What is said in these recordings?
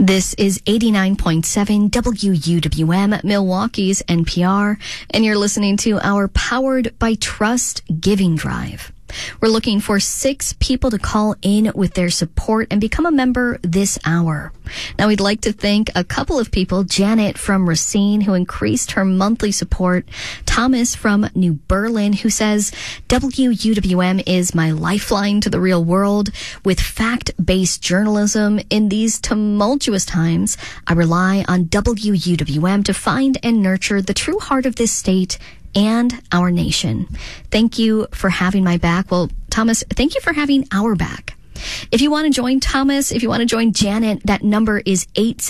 This is 89.7 WUWM, Milwaukee's NPR, and you're listening to our Powered by Trust Giving Drive. We're looking for 6 people to call in with their support and become a member this hour. Now, we'd like to thank a couple of people, Janet from Racine, who increased her monthly support, Thomas from New Berlin, who says, WUWM is my lifeline to the real world. With fact-based journalism in these tumultuous times, I rely on WUWM to find and nurture the true heart of this state and our nation. Thank you for having my back. Well, Thomas, thank you for having our back. If you want to join Thomas, if you want to join Janet, that number is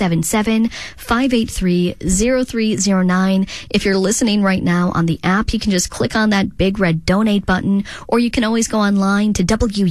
877-583-0309. If you're listening right now on the app, you can just click on that big red donate button, or you can always go online to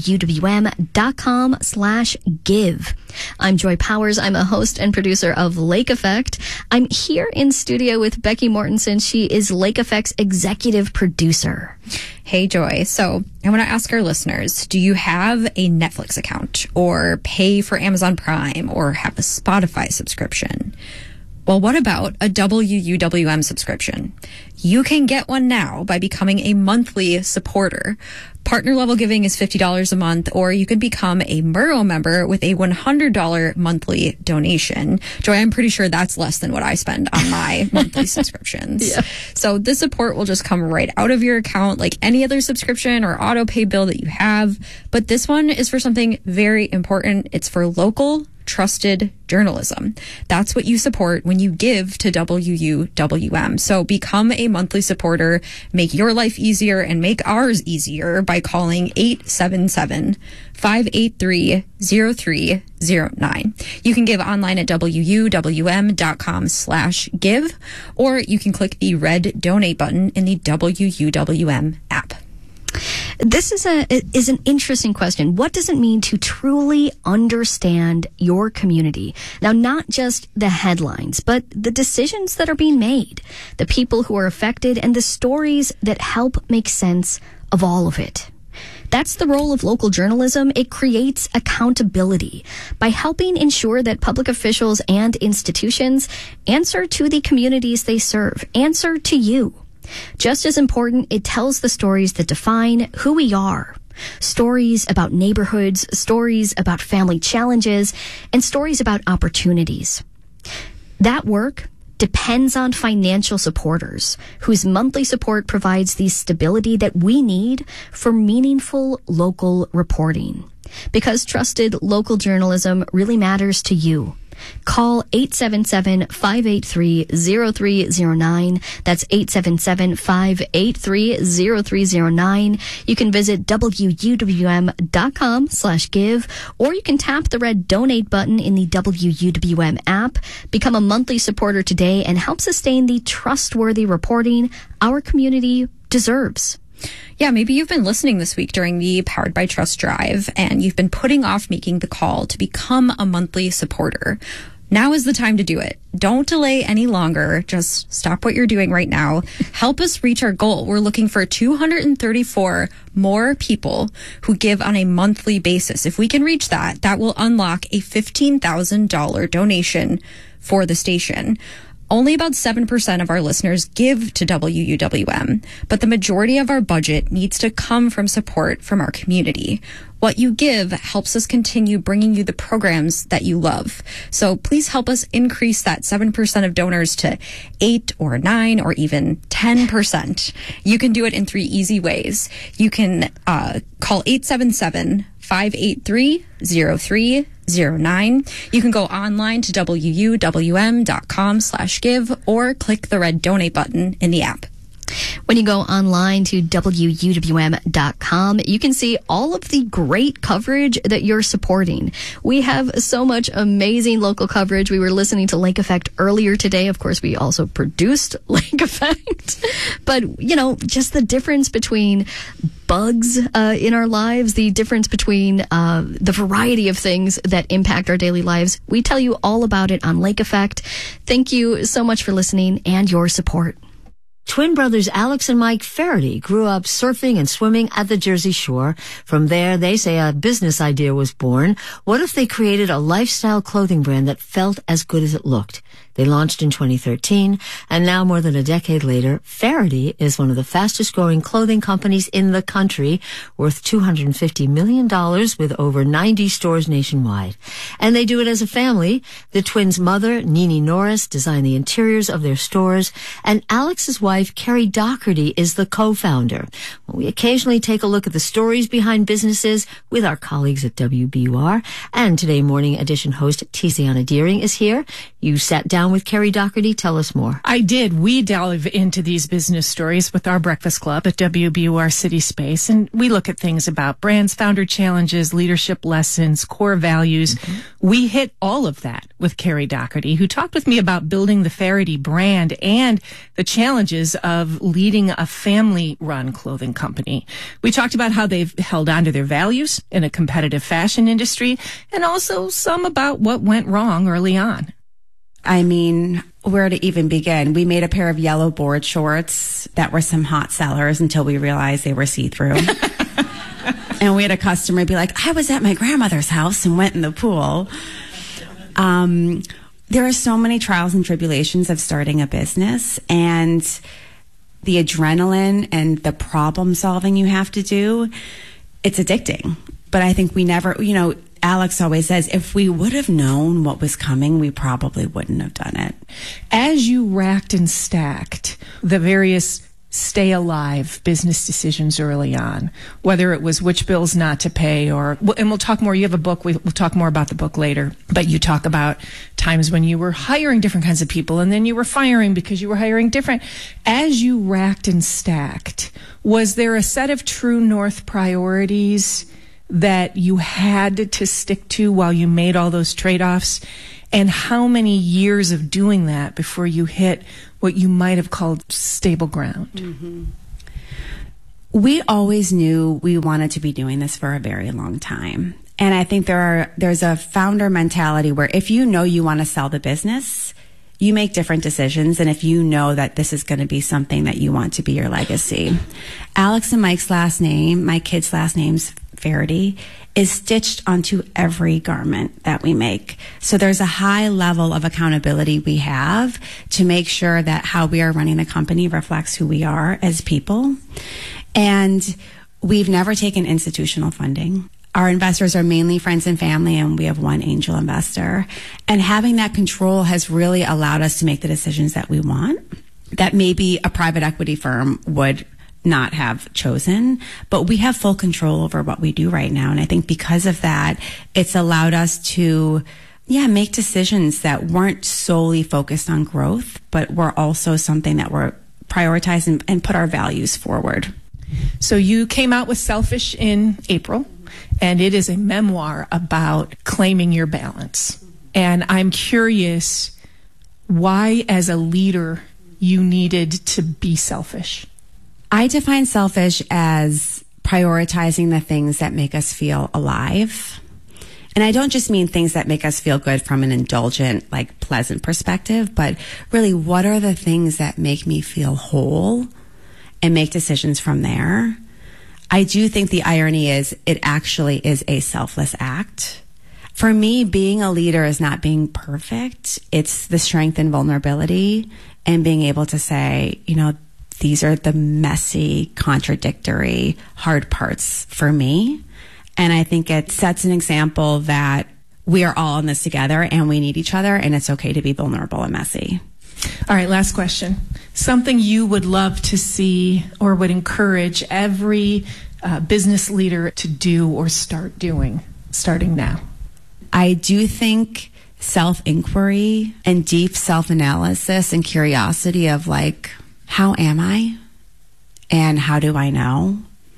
wuwm.com/give. I'm Joy Powers. I'm a host and producer of Lake Effect. I'm here in studio with Becky Mortensen. She is Lake Effect's executive producer. Hey, Joy. So I want to ask our listeners, do you have a Netflix account or pay for Amazon Prime or have a Spotify subscription? Well, what about a WUWM subscription? You can get one now by becoming a monthly supporter. Partner level giving is $50 a month, or you can become a Murrow member with a $100 monthly donation. Joy, I'm pretty sure that's less than what I spend on my monthly subscriptions. Yeah. So this support will just come right out of your account like any other subscription or auto pay bill that you have. But this one is for something very important. It's for local, trusted journalism. That's what you support when you give to WUWM. So become a monthly supporter, make your life easier and make ours easier by calling 877-583-0309. You can give online at wuwm.com/give, or you can click the red donate button in the WUWM app. This is an interesting question. What does it mean to truly understand your community? Now, not just the headlines, but the decisions that are being made, the people who are affected, and the stories that help make sense of all of it. That's the role of local journalism. It creates accountability by helping ensure that public officials and institutions answer to the communities they serve, answer to you. Just as important, it tells the stories that define who we are. Stories about neighborhoods, stories about family challenges, and stories about opportunities. That work depends on financial supporters whose monthly support provides the stability that we need for meaningful local reporting. Because trusted local journalism really matters to you. Call 877-583-0309. That's 877-583-0309. You can visit wuwm.com/give, or you can tap the red donate button in the WUWM app. Become a monthly supporter today and help sustain the trustworthy reporting our community deserves. Yeah, maybe you've been listening this week during the Powered by Trust Drive, and you've been putting off making the call to become a monthly supporter. Now is the time to do it. Don't delay any longer. Just stop what you're doing right now. Help us reach our goal. We're looking for 234 more people who give on a monthly basis. If we can reach that, that will unlock a $15,000 donation for the station. Only about 7% of our listeners give to WUWM, but the majority of our budget needs to come from support from our community. What you give helps us continue bringing you the programs that you love. So please help us increase that 7% of donors to 8 or 9 or even 10%. You can do it in 3 easy ways. You can call 877-583-0309. You can go online to wuwm.com/give or click the red donate button in the app. When you go online to wuwm.com, you can see all of the great coverage that you're supporting. We have so much amazing local coverage. We were listening to Lake Effect earlier today. Of course, we also produced Lake Effect. But, you know, just the difference between bugs in our lives, the difference between the variety of things that impact our daily lives. We tell you all about it on Lake Effect. Thank you so much for listening and your support. Twin brothers Alex and Mike Faraday grew up surfing and swimming at the Jersey Shore. From there, they say a business idea was born. What if they created a lifestyle clothing brand that felt as good as it looked? They launched in 2013, and now more than a decade later, Faraday is one of the fastest growing clothing companies in the country, worth $250 million with over 90 stores nationwide. And they do it as a family. The twins' mother, Nini Norris, designed the interiors of their stores, and Alex's wife, Carrie Doherty, is the co-founder. We occasionally take a look at the stories behind businesses with our colleagues at WBUR, and today Morning Edition host Tiziana Deering is here. You sat down with Carrie Doherty. Tell us more. I did. We delve into these business stories with our Breakfast Club at WBUR City Space, and we look at things about brands, founder challenges, leadership lessons, core values. We hit all of that with Carrie Doherty, who talked with me about building the Faraday brand and the challenges of leading a family-run clothing company. We talked about how they've held on to their values in a competitive fashion industry, and also some about what went wrong early on. I mean, where to even begin? We made a pair of yellow board shorts that were some hot sellers until we realized they were see-through. And we had a customer be like, I was at my grandmother's house and went in the pool. There are so many trials and tribulations of starting a business, and the adrenaline and the problem solving you have to do, it's addicting. But I think we never, Alex always says, if we would have known what was coming, we probably wouldn't have done it. As you racked and stacked the various stay alive business decisions early on, whether it was which bills not to pay and we'll talk more. You have a book. We'll talk more about the book later, but you talk about times when you were hiring different kinds of people and then you were firing because you were hiring different. As you racked and stacked, was there a set of true north priorities that you had to stick to while you made all those trade-offs? And how many years of doing that before you hit what you might have called stable ground? Mm-hmm. We always knew we wanted to be doing this for a very long time. And I think there's a founder mentality where if you know you want to sell the business, you make different decisions, and if you know that this is going to be something that you want to be your legacy. Alex and Mike's last name, my kids' last names, Faraday, is stitched onto every garment that we make. So there's a high level of accountability we have to make sure that how we are running the company reflects who we are as people. And we've never taken institutional funding. Our investors are mainly friends and family, and we have one angel investor. And having that control has really allowed us to make the decisions that we want, that maybe a private equity firm would not have chosen, but we have full control over what we do right now. And I think because of that, it's allowed us to, make decisions that weren't solely focused on growth, but were also something that were prioritized and put our values forward. So you came out with Selfish in April, and it is a memoir about claiming your balance. And I'm curious why, as a leader, you needed to be selfish. I define selfish as prioritizing the things that make us feel alive. And I don't just mean things that make us feel good from an indulgent, pleasant perspective, but really, what are the things that make me feel whole, and make decisions from there. I do think the irony is it actually is a selfless act. For me, being a leader is not being perfect. It's the strength and vulnerability and being able to say, these are the messy, contradictory, hard parts for me. And I think it sets an example that we are all in this together and we need each other, and it's okay to be vulnerable and messy. All right, last question. Something you would love to see or would encourage every business leader to do or start doing, starting now? I do think self-inquiry and deep self-analysis and curiosity of how am I and how do I know?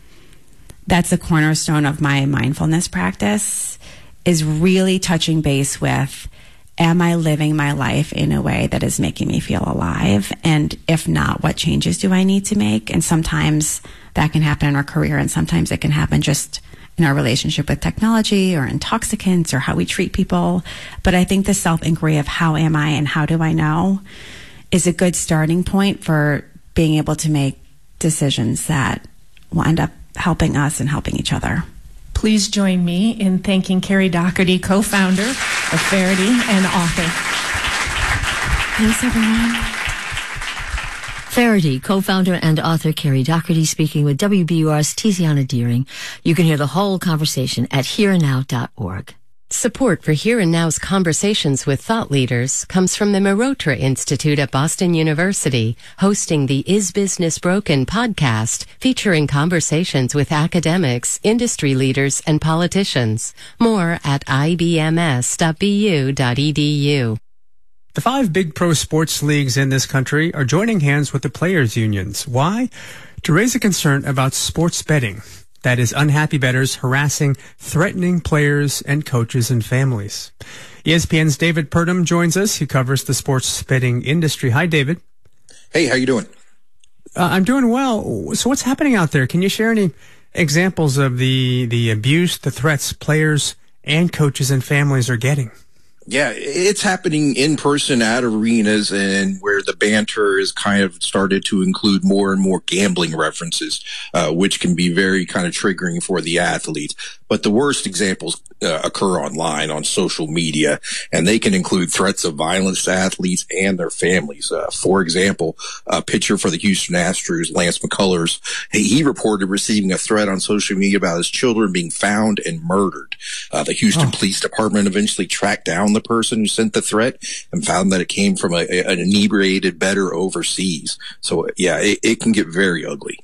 That's a cornerstone of my mindfulness practice, is really touching base with, am I living my life in a way that is making me feel alive? And if not, what changes do I need to make? And sometimes that can happen in our career, and sometimes it can happen just in our relationship with technology or intoxicants or how we treat people. But I think the self-inquiry of how am I and how do I know is a good starting point for being able to make decisions that will end up helping us and helping each other. Please join me in thanking Carrie Doherty, co-founder of Faherty and author. Thanks, everyone. Faherty, co-founder and author Carrie Doherty speaking with WBUR's Tiziana Deering. You can hear the whole conversation at hereandnow.org. Support for Here and Now's conversations with thought leaders comes from the Mehrotra Institute at Boston University, hosting the Is Business Broken podcast, featuring conversations with academics, industry leaders, and politicians. More at ibms.bu.edu. The 5 big pro sports leagues in this country are joining hands with the players' unions. Why? To raise a concern about sports betting. That is, unhappy bettors harassing, threatening players and coaches and families. ESPN's David Purdom joins us. He covers the sports betting industry. Hi, David. Hey, how you doing? I'm doing well. So what's happening out there? Can you share any examples of the abuse, the threats players and coaches and families are getting? Yeah, it's happening in person at arenas, and where the banter is kind of started to include more and more gambling references, which can be very kind of triggering for the athletes. But the worst examples occur online on social media, and they can include threats of violence to athletes and their families. For example, a pitcher for the Houston Astros, Lance McCullers, he reported receiving a threat on social media about his children being found and murdered. The Houston Police Department eventually tracked down the person who sent the threat and found that it came from an inebriated bettor overseas. So, yeah, it can get very ugly.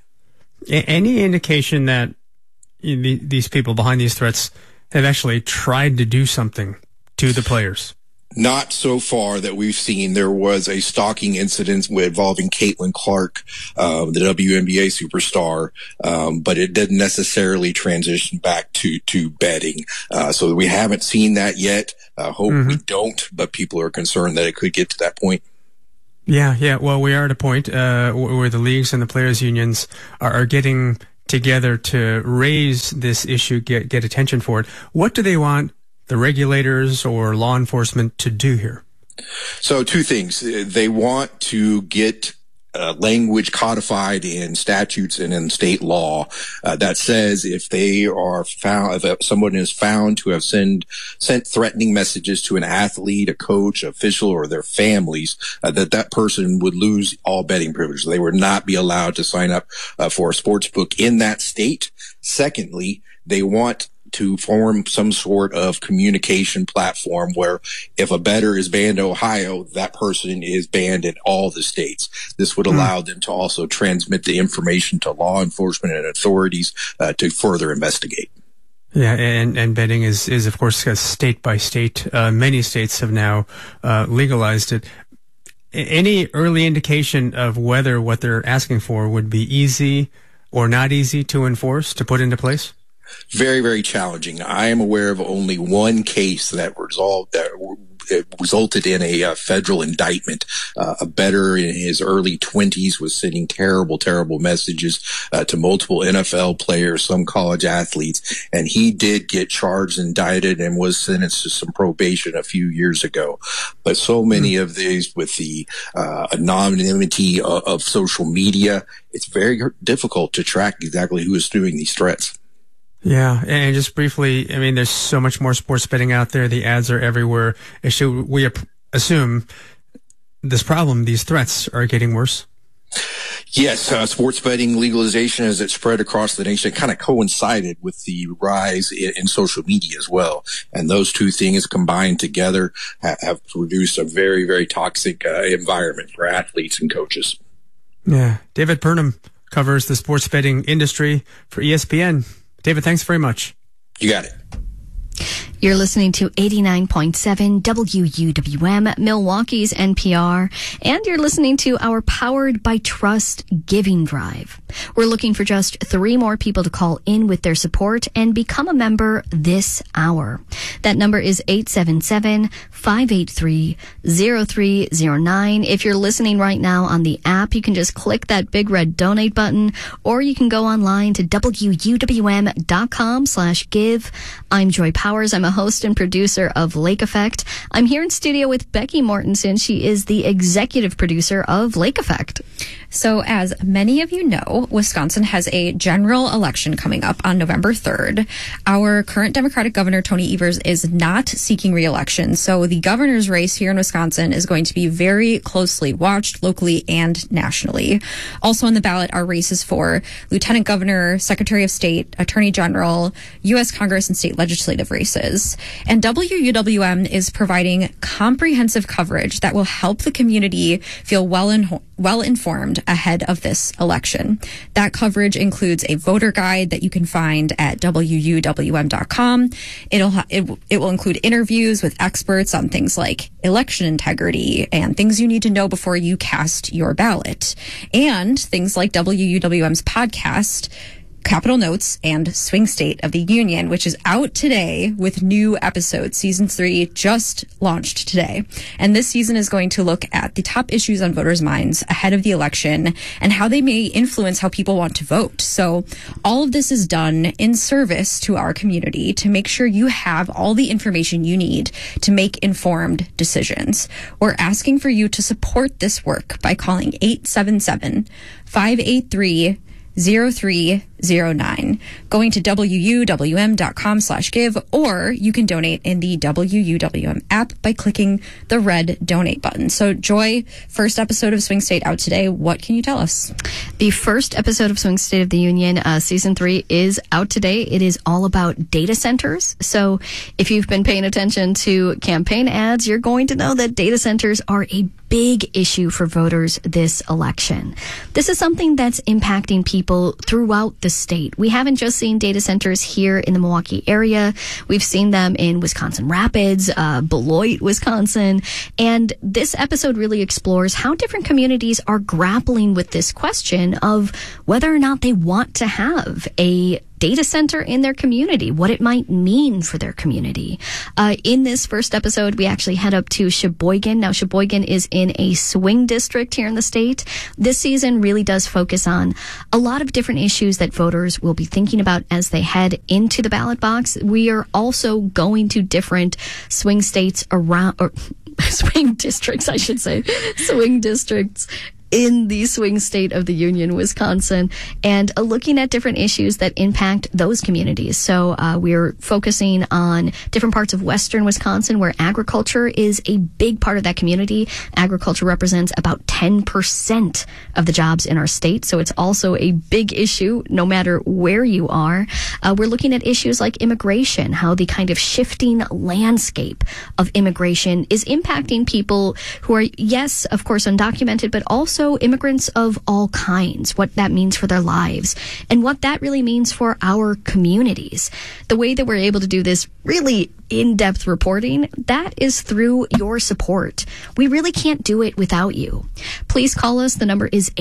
Any indication that these people behind these threats have actually tried to do something to the players? Not so far that we've seen. There was a stalking incident involving Caitlin Clark, the WNBA superstar, but it didn't necessarily transition back to betting. So we haven't seen that yet. Hope we don't, but people are concerned that it could get to that point. Yeah. Well, we are at a point where the leagues and the players' unions are getting together to raise this issue, get attention for it. What do they want the regulators or law enforcement to do here? So 2 things. They want to get language codified in statutes and in state law that says if they are found, if someone is found to have sent threatening messages to an athlete, a coach, official, or their families, that person would lose all betting privileges. They would not be allowed to sign up for a sports book in that state. Secondly, they want to form some sort of communication platform where if a bettor is banned in Ohio, that person is banned in all the states. This would allow them to also transmit the information to law enforcement and authorities to further investigate. Yeah, and betting is of course state by state. Many states have now legalized it. Any early indication of whether what they're asking for would be easy or not easy to enforce, to put into place? Very, very challenging. I am aware of only one case that resulted in a federal indictment. A bettor in his early 20s was sending terrible, terrible messages to multiple NFL players, some college athletes, and he did get charged, indicted, and was sentenced to some probation a few years ago. But so many of these, with the anonymity of social media, it's very difficult to track exactly who is doing these threats. Yeah, and just briefly, I mean, there's so much more sports betting out there. The ads are everywhere. Should we assume this problem, these threats, are getting worse? Yes, sports betting legalization as it spread across the nation kind of coincided with the rise in social media as well. And those 2 things combined together have produced a very, very toxic environment for athletes and coaches. Yeah. David Purdom covers the sports betting industry for ESPN. David, thanks very much. You got it. You're listening to 89.7 WUWM, Milwaukee's NPR, and you're listening to our Powered by Trust Giving Drive. We're looking for just 3 more people to call in with their support and become a member this hour. That number is 877-583-0309. If you're listening right now on the app, you can just click that big red donate button, or you can go online to WUWM.com/give. I'm Joy Powers. I'm a host and producer of Lake Effect. I'm here in studio with Becky Mortensen. She is the executive producer of Lake Effect. So as many of you know, Wisconsin has a general election coming up on November 3rd. Our current Democratic Governor, Tony Evers, is not seeking re-election. So the governor's race here in Wisconsin is going to be very closely watched locally and nationally. Also on the ballot are races for Lieutenant Governor, Secretary of State, Attorney General, U.S. Congress, and state legislative races. And WUWM is providing comprehensive coverage that will help the community feel well informed ahead of this election. That coverage includes a voter guide that you can find at WUWM.com. It will include interviews with experts on things like election integrity and things you need to know before you cast your ballot, and things like WUWM's podcast, Capital Notes, and Swing State of the Union, which is out today with new episodes. Season 3 just launched today. And this season is going to look at the top issues on voters' minds ahead of the election and how they may influence how people want to vote. So all of this is done in service to our community to make sure you have all the information you need to make informed decisions. We're asking for you to support this work by calling 877-583-0309, going to WUWM.com/give, or you can donate in the WUWM app by clicking the red donate button. So Joy, first episode of Swing State out today. What can you tell us? The first episode of Swing State of the Union, season 3, is out today. It is all about data centers. So if you've been paying attention to campaign ads, you're going to know that data centers are a big issue for voters this election. This is something that's impacting people throughout the state. We haven't just seen data centers here in the Milwaukee area. We've seen them in Wisconsin Rapids, Beloit, Wisconsin. And this episode really explores how different communities are grappling with this question of whether or not they want to have a data center in their community, what it might mean for their community. In this first episode, we actually head up to Sheboygan. Now, Sheboygan is in a swing district here in the state. This season really does focus on a lot of different issues that voters will be thinking about as they head into the ballot box. We are also going to different swing states around, or swing districts, I should say, swing districts in the swing state of the Union, Wisconsin, and looking at different issues that impact those communities. So we're focusing on different parts of western Wisconsin where agriculture is a big part of that community. Agriculture represents about 10% of the jobs in our state, so it's also a big issue no matter where you are. We're looking at issues like immigration, how the kind of shifting landscape of immigration is impacting people who are, yes, of course, undocumented, but also immigrants of all kinds, what that means for their lives, and what that really means for our communities. The way that we're able to do this really in-depth reporting, that is through your support. We really can't do it without you. Please call us. The number is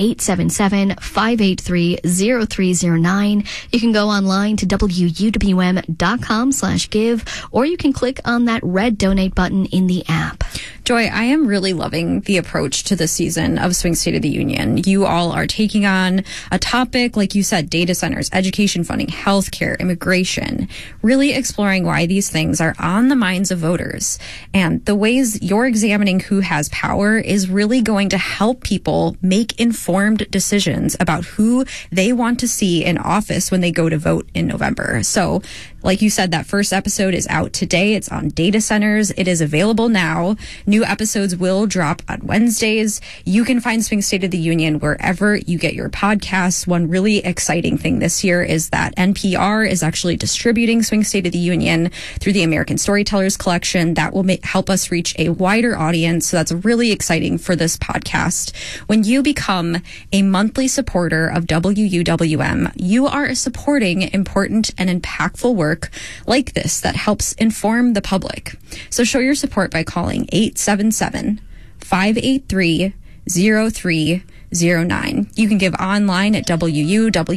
877-583-0309. You can go online to WUWM.com/give, or you can click on that red donate button in the app. Joy, I am really loving the approach to this season of Swing State of the Union. You all are taking on a topic, like you said, data centers, education funding, healthcare, immigration, really exploring why these things are on the minds of voters. And the ways you're examining who has power is really going to help people make informed decisions about who they want to see in office when they go to vote in November. So, like you said, that first episode is out today. It's on data centers. It is available now. New episodes will drop on Wednesdays. You can find Swing State of the Union wherever you get your podcasts. One really exciting thing this year is that NPR is actually distributing Swing State of the Union through the American Storytellers Collection. That will help us reach a wider audience. So that's really exciting for this podcast. When you become a monthly supporter of WUWM, you are supporting important and impactful work like this that helps inform the public. So show your support by calling 877-583-0309. You can give online at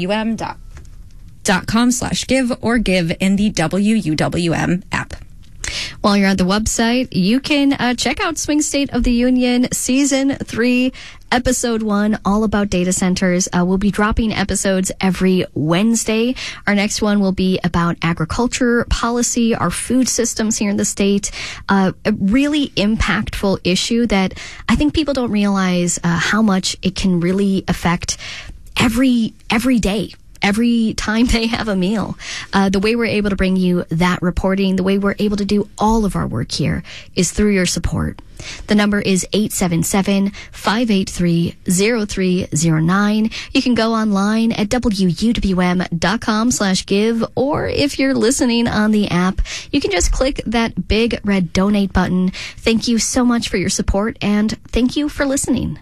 WUWM.com/give or give in the WUWM app. While you're at the website, you can check out Swing State of the Union Season 3, Episode 1, all about data centers. We'll be dropping episodes every Wednesday. Our next one will be about agriculture policy, our food systems here in the state. A really impactful issue that I think people don't realize how much it can really affect every day. Every time they have a meal. The way we're able to bring you that reporting, the way we're able to do all of our work here is through your support. The number is 877-583-0309. You can go online at wuwm.com/give, or if you're listening on the app, you can just click that big red donate button. Thank you so much for your support, and thank you for listening.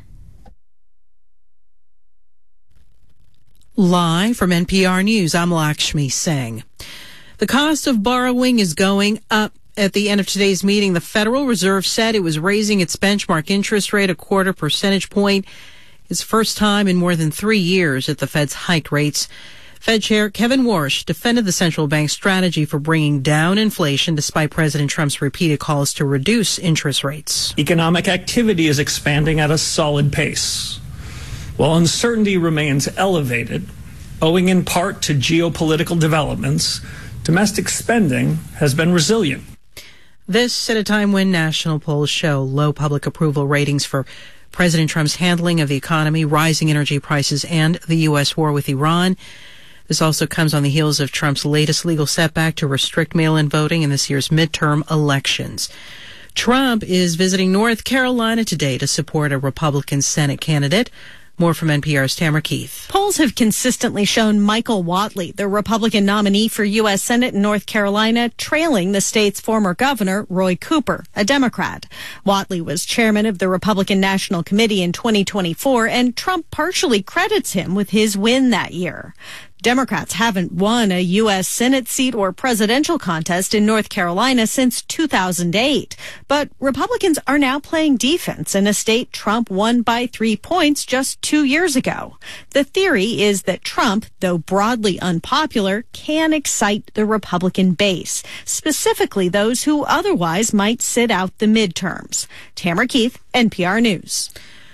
Live from NPR News, I'm Lakshmi Singh. The cost of borrowing is going up. At the end of today's meeting, the Federal Reserve said it was raising its benchmark interest rate a 0.25 percentage point. It's the first time in more than 3 years that the Fed's hiked rates. Fed Chair Kevin Warsh defended the central bank's strategy for bringing down inflation despite President Trump's repeated calls to reduce interest rates. Economic activity is expanding at a solid pace, while uncertainty remains elevated, owing in part to geopolitical developments. Domestic spending has been resilient. This at a time when national polls show low public approval ratings for President Trump's handling of the economy, rising energy prices, and the U.S. war with Iran. This also comes on the heels of Trump's latest legal setback to restrict mail-in voting in this year's midterm elections. Trump is visiting North Carolina today to support a Republican Senate candidate. More from NPR's Tamara Keith. Polls have consistently shown Michael Whatley, the Republican nominee for U.S. Senate in North Carolina, trailing the state's former governor, Roy Cooper, a Democrat. Whatley was chairman of the Republican National Committee in 2024, and Trump partially credits him with his win that year. Democrats haven't won a U.S. Senate seat or presidential contest in North Carolina since 2008. But Republicans are now playing defense in a state Trump won by 3 points just 2 years ago. The theory is that Trump, though broadly unpopular, can excite the Republican base, specifically those who otherwise might sit out the midterms. Tamara Keith, NPR News.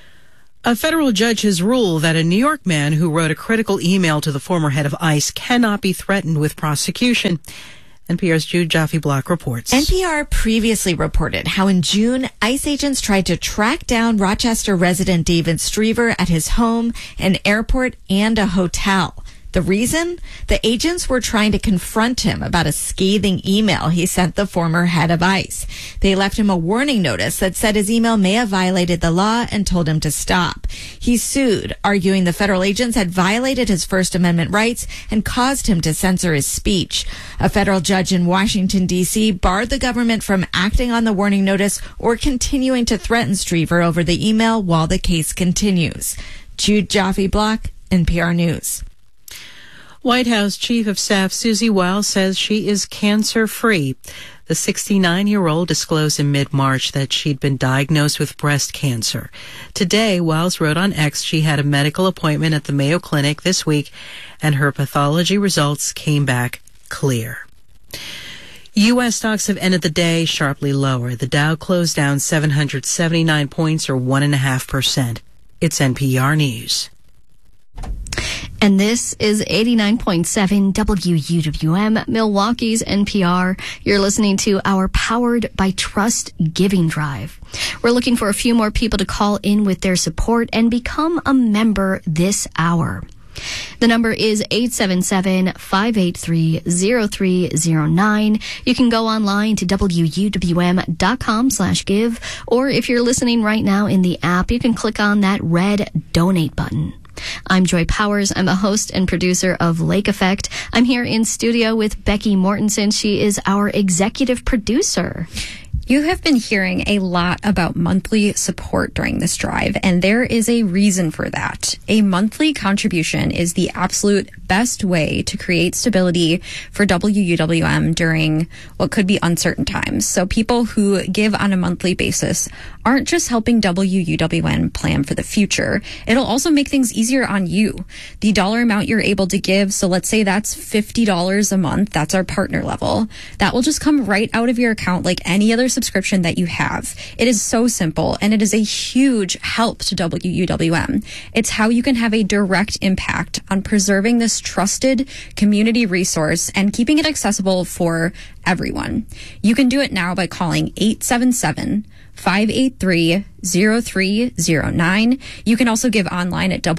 A federal judge has ruled that a New York man who wrote a critical email to the former head of ICE cannot be threatened with prosecution. NPR's Jude Jaffe-Block reports. NPR previously reported how in June, ICE agents tried to track down Rochester resident David Striever at his home, an airport, and a hotel. The reason? The agents were trying to confront him about a scathing email he sent the former head of ICE. They left him a warning notice that said his email may have violated the law and told him to stop. He sued, arguing the federal agents had violated his First Amendment rights and caused him to censor his speech. A federal judge in Washington, D.C. barred the government from acting on the warning notice or continuing to threaten Striever over the email while the case continues. Jude Jaffe-Block, NPR News. White House Chief of Staff Susie Wiles says she is cancer-free. The 69-year-old disclosed in mid-March that she'd been diagnosed with breast cancer. Today, Wiles wrote on X she had a medical appointment at the Mayo Clinic this week, and her pathology results came back clear. U.S. stocks have ended the day sharply lower. The Dow closed down 779 points, or 1.5%. It's NPR News. And this is 89.7 WUWM, Milwaukee's NPR. You're listening to our Powered by Trust Giving Drive. We're looking for a few more people to call in with their support and become a member this hour. The number is 877-583-0309. You can go online to wuwm.com/give, or if you're listening right now in the app, you can click on that red donate button. I'm Joy Powers. I'm a host and producer of Lake Effect. I'm here in studio with Becky Mortensen. She is our executive producer. You have been hearing a lot about monthly support during this drive, and there is a reason for that. A monthly contribution is the absolute best way to create stability for WUWM during what could be uncertain times. So people who give on a monthly basis aren't just helping WUWM plan for the future. It'll also make things easier on you. The dollar amount you're able to give, so let's say that's $50 a month, that's our partner level, that will just come right out of your account like any other subscription that you have. It is so simple, and it is a huge help to WUWM. It's how you can have a direct impact on preserving this trusted community resource and keeping it accessible for everyone. You can do it now by calling 877-583-0309. You can also give online at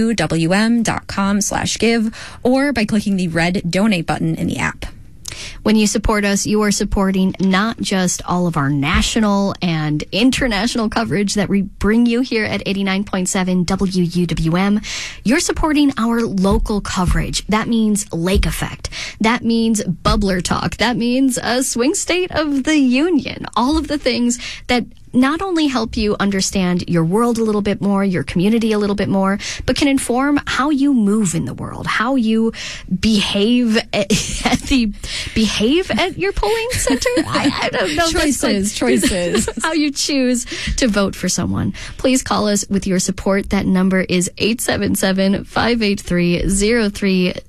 wuwm.com/give or by clicking the red donate button in the app. When you support us, you are supporting not just all of our national and international coverage that we bring you here at 89.7 WUWM. You're supporting our local coverage. That means Lake Effect. That means Bubbler Talk. That means a swing state of the union. All of the things that not only help you understand your world a little bit more, your community a little bit more, but can inform how you move in the world, how you behave at your polling center. I don't know. Choices. How you choose to vote for someone. Please call us with your support. That number is 877-583-0309.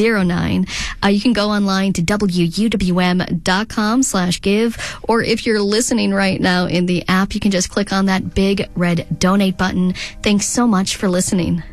You can go online to wuwm.com/give, or if you're listening right now in the app, you can just click on that big red donate button. Thanks so much for listening.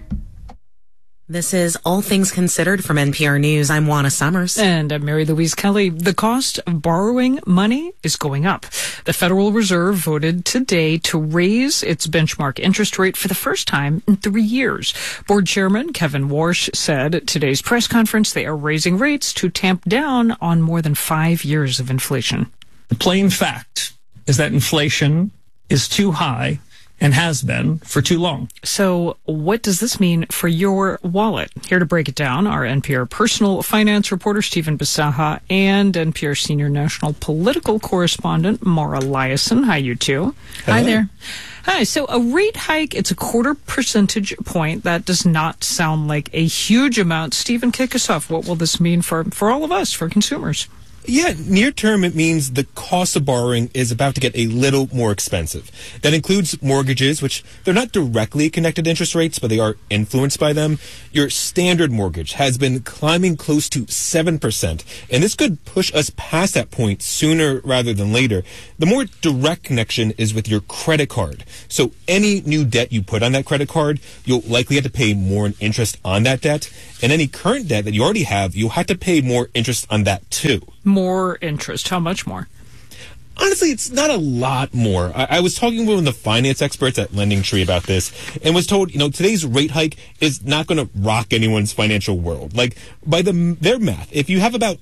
This is All Things Considered from NPR News. I'm Juana Summers. And I'm Mary Louise Kelly. The cost of borrowing money is going up. The Federal Reserve voted today to raise its benchmark interest rate for the first time in 3 years. Board Chairman Kevin Warsh said at today's press conference they are raising rates to tamp down on more than 5 years of inflation. The plain fact is that inflation is too high and has been for too long. So what does this mean for your wallet? Here to break it down are NPR personal finance reporter Stephen Bisaha and NPR senior national political correspondent Mara Liasson. Hi, you two. Hi there. Hi. So a rate hike, it's a 0.25 percentage point. That does not sound like a huge amount. Stephen, kick us off. What will this mean for all of us, for consumers? Yeah, near term, it means the cost of borrowing is about to get a little more expensive. That includes mortgages, which they're not directly connected to interest rates, but they are influenced by them. Your standard mortgage has been climbing close to 7%, and this could push us past that point sooner rather than later. The more direct connection is with your credit card. So any new debt you put on that credit card, you'll likely have to pay more in interest on that debt. And any current debt that you already have, you'll have to pay more interest on that too. More interest. How much more? Honestly, it's not a lot more. I was talking with one of the finance experts at LendingTree about this and was told, today's rate hike is not going to rock anyone's financial world. Like, by their math, if you have about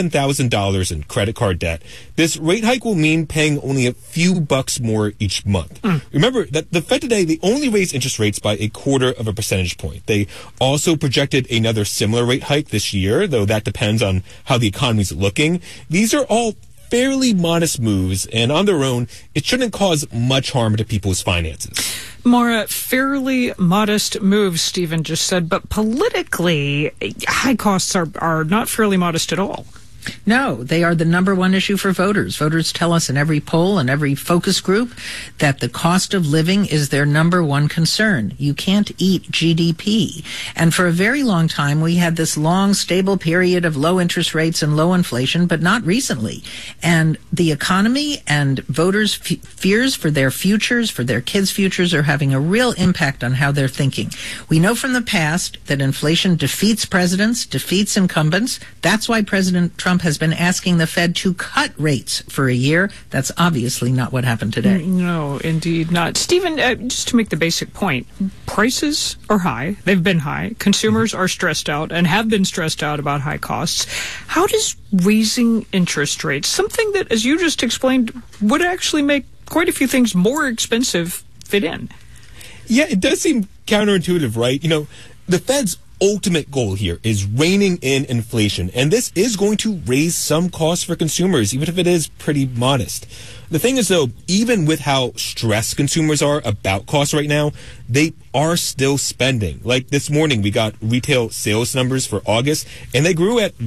$7,000 in credit card debt, this rate hike will mean paying only a few bucks more each month. Remember that the Fed today, they only raised interest rates by 0.25 percentage point. They also projected another similar rate hike this year, though that depends on how the economy's looking. These are all fairly modest moves, and on their own, it shouldn't cause much harm to people's finances. Mara, fairly modest moves, Stephen just said, but politically, high costs are not fairly modest at all. No, they are the number one issue for voters. Voters tell us in every poll and every focus group that the cost of living is their number one concern. You can't eat GDP. And for a very long time, we had this long, stable period of low interest rates and low inflation, but not recently. And the economy and voters' fears for their futures, for their kids' futures, are having a real impact on how they're thinking. We know from the past that inflation defeats presidents, defeats incumbents. That's why President Trump has been asking the Fed to cut rates for a year. That's obviously not what happened today. No, indeed not. Stephen, just to make the basic point, prices are high. They've been high. Consumers are stressed out and have been stressed out about high costs. How does raising interest rates, something that, as you just explained, would actually make quite a few things more expensive, fit in? Yeah, it does seem counterintuitive, right? The Fed's ultimate goal here is reining in inflation, and this is going to raise some costs for consumers, even if it is pretty modest. The thing is, though, even with how stressed consumers are about costs right now, they are still spending. Like this morning, we got retail sales numbers for August, and they grew at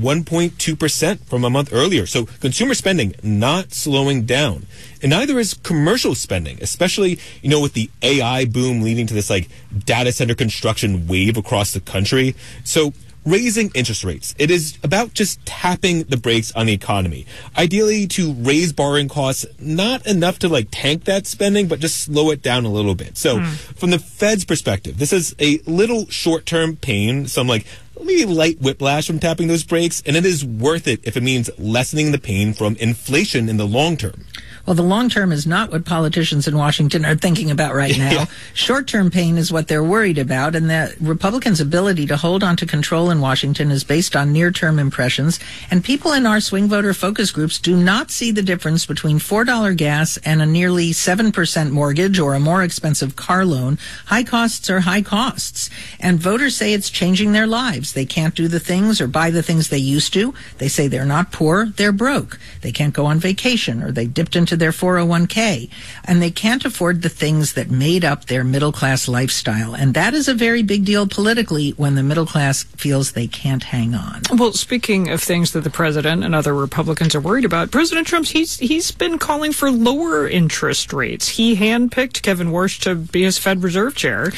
1.2% from a month earlier. So consumer spending not slowing down. And neither is commercial spending, especially, with the AI boom leading to this like data center construction wave across the country. So raising interest rates, it is about just tapping the brakes on the economy. Ideally to raise borrowing costs, not enough to like tank that spending, but just slow it down a little bit. So from the Fed's perspective, this is a little short-term pain, some like maybe light whiplash from tapping those brakes, and it is worth it if it means lessening the pain from inflation in the long term. Well, the long term is not what politicians in Washington are thinking about right now. Yeah. Short-term pain is what they're worried about, and the Republicans' ability to hold on to control in Washington is based on near-term impressions, and people in our swing voter focus groups do not see the difference between $4 gas and a nearly 7% mortgage or a more expensive car loan. High costs are high costs, and voters say it's changing their lives. They can't do the things or buy the things they used to. They say they're not poor, they're broke. They can't go on vacation, or they dipped into their 401k, and they can't afford the things that made up their middle-class lifestyle. And that is a very big deal politically when the middle class feels they can't hang on. Well, speaking of things that the president and other Republicans are worried about, President Trump, he's been calling for lower interest rates. He handpicked Kevin Warsh to be his Fed Reserve chair,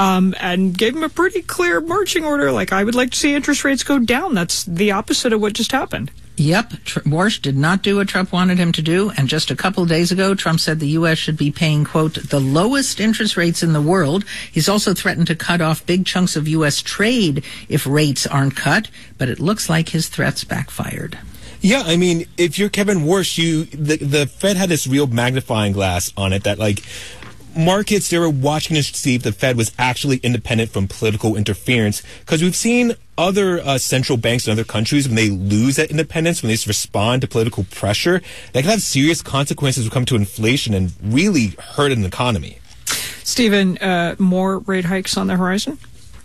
and gave him a pretty clear marching order, like, I would like to see interest rates go down. That's the opposite of what just happened. Yep, Warsh did not do what Trump wanted him to do, and just a couple days ago, Trump said the U.S. should be paying, quote, the lowest interest rates in the world. He's also threatened to cut off big chunks of U.S. trade if rates aren't cut, but it looks like his threats backfired. Yeah, I mean, if you're Kevin Warsh, the Fed had this real magnifying glass on it that, like, markets, they were watching to see if the Fed was actually independent from political interference, because we've seen other central banks in other countries, when they lose that independence, when they just respond to political pressure, that can have serious consequences when it comes to inflation and really hurt an economy. Stephen, more rate hikes on the horizon?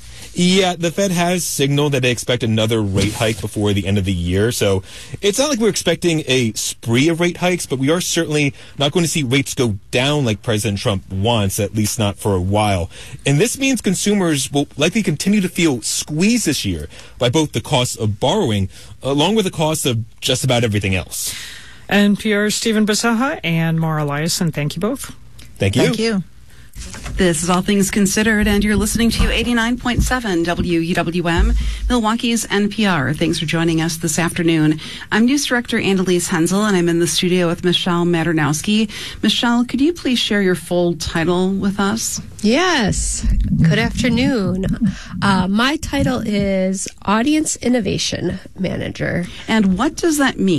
Yeah, the Fed has signaled that they expect another rate hike before the end of the year. So it's not like we're expecting a spree of rate hikes, but we are certainly not going to see rates go down like President Trump wants, at least not for a while. And this means consumers will likely continue to feel squeezed this year by both the cost of borrowing along with the cost of just about everything else. NPR's Stephen Bisaha and Mara Eliason, thank you both. Thank you. Thank you. This is All Things Considered, and you're listening to 89.7 WUWM, Milwaukee's NPR. Thanks for joining us this afternoon. I'm News Director Annalise Hensel, and I'm in the studio with Michelle Maternowski. Michelle, could you please share your full title with us? Yes. Good afternoon. My title is Audience Innovation Manager. And what does that mean?